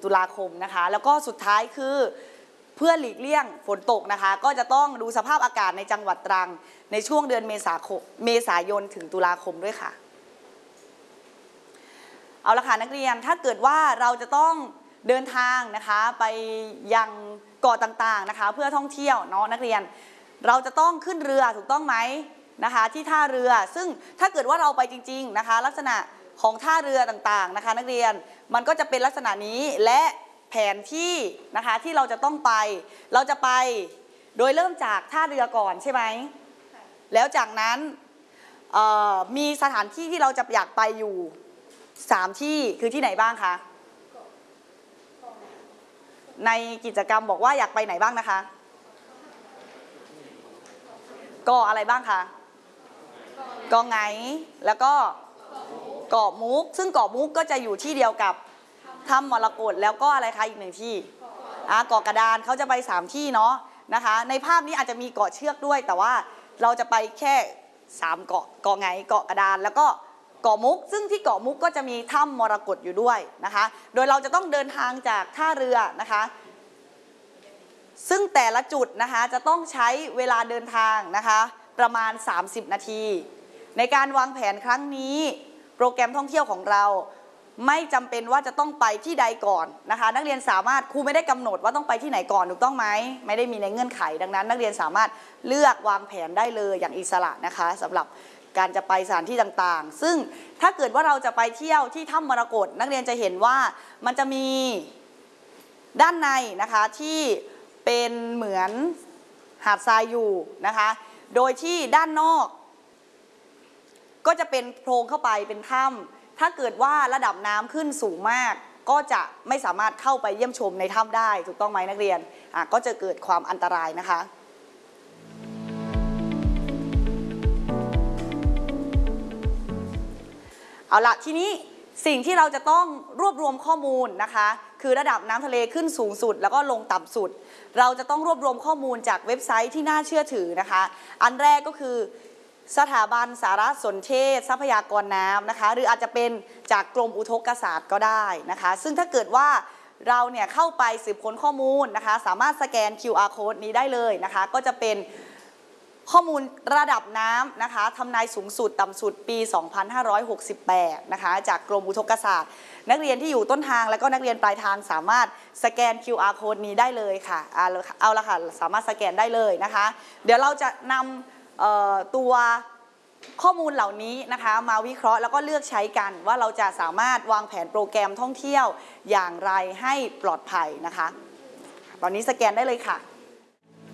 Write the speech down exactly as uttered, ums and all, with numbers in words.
ตุลาคมนะคะแล้วก็สุดท้ายคือเพื่อหลีกเลี่ยงฝนตกนะคะก็จะต้องดูสภาพอากาศในจังหวัดตรังในช่วงเดือนเมษาคมเมษายนถึงตุลาคมด้วยค่ะเอาละค่ะนักเรียนถ้าเกิดว่าเราจะต้องเดินทางนะคะไปยังเกาะต่างๆนะคะเพื่อท่องเที่ยวเนาะนักเรียนเราจะต้องขึ้นเรือถูกต้องไหมนะคะที่ท่าเรือซึ่งถ้าเกิดว่าเราไปจริงๆนะคะลักษณะของท่าเรือต่างๆนะคะนักเรียนมันก็จะเป็นลักษณะนี้และแผนที่นะคะที่เราจะต้องไปเราจะไปโดยเริ่มจากท่าเรือก่อนใช่ไหมแล้วจากนั้นมีสถานที่ที่เราจะอยากไปอยู่สามที่คือที่ไหนบ้างคะในกิจกรรมบอกว่าอยากไปไหนบ้างนะคะเกาะอะไรบ้างคะเกาะไหงแล้วก็เกาะมุกซึ่งเกาะมุกก็จะอยู่ที่เดียวกับถ้ำมรกตแล้วก็อะไรคะอีกหนึ่งที่อ่าเกาะกระดานเขาจะไปสามที่เนาะนะคะในภาพนี้อาจจะมีเกาะเชือกด้วยแต่ว่าเราจะไปแค่สามเกาะเกาะไหงเกาะกระดานแล้วก็เกาะมุกซึ่งที่เกาะมุกก็จะมีถ้ำมรกตอยู่ด้วยนะคะโดยเราจะต้องเดินทางจากท่าเรือนะคะซึ่งแต่ละจุดนะคะจะต้องใช้เวลาเดินทางนะคะประมาณสามสิบนาทีในการวางแผนครั้งนี้โปรแกรมท่องเที่ยวของเราไม่จำเป็นว่าจะต้องไปที่ใดก่อนนะคะนักเรียนสามารถครูไม่ได้กำหนดว่าต้องไปที่ไหนก่อนถูกต้องไหมไม่ได้มีในเงื่อนไขดังนั้นนักเรียนสามารถเลือกวางแผนได้เลยอย่างอิสระนะคะสำหรับการจะไปสถานที่ต่างๆซึ่งถ้าเกิดว่าเราจะไปเที่ยวที่ถ้ำมรกตนักเรียนจะเห็นว่ามันจะมีด้านในนะคะที่เป็นเหมือนหาดทรายอยู่นะคะโดยที่ด้านนอกก็จะเป็นโพรงเข้าไปเป็นถ้ำถ้าเกิดว่าระดับน้ำขึ้นสูงมากก็จะไม่สามารถเข้าไปเยี่ยมชมในถ้ำได้ถูกต้องไหมนักเรียนอ่ะก็จะเกิดความอันตรายนะคะเอาละทีนี้สิ่งที่เราจะต้องรวบรวมข้อมูลนะคะคือระดับน้ำทะเลขึ้นสูงสุดแล้วก็ลงต่ำสุดเราจะต้องรวบรวมข้อมูลจากเว็บไซต์ที่น่าเชื่อถือนะคะอันแรกก็คือสถาบันสารสนเทศทรัพยากรน้ำนะคะหรืออาจจะเป็นจากกรมอุทกศาสตร์ก็ได้นะคะซึ่งถ้าเกิดว่าเราเนี่ยเข้าไปสืบค้นข้อมูลนะคะสามารถสแกน คิว อาร์ Code นี้ได้เลยนะคะก็จะเป็นข้อมูลระดับน้ำนะคะทำนายสูงสุดต่ำสุดปี สองพันห้าร้อยหกสิบแปด นะคะจากกรมอุทกศาสตร์นักเรียนที่อยู่ต้นทางและก็นักเรียนปลายทางสามารถสแกน คิว อาร์ Code นี้ได้เลยค่ะเอาละค่ะสามารถสแกนได้เลยนะคะเดี๋ยวเราจะนำตัวข้อมูลเหล่านี้นะคะมาวิเคราะห์แล้วก็เลือกใช้กันว่าเราจะสามารถวางแผนโปรแกรมท่องเที่ยวอย่างไรให้ปลอดภัยนะคะตอนนี้สแกนได้เลยค่ะ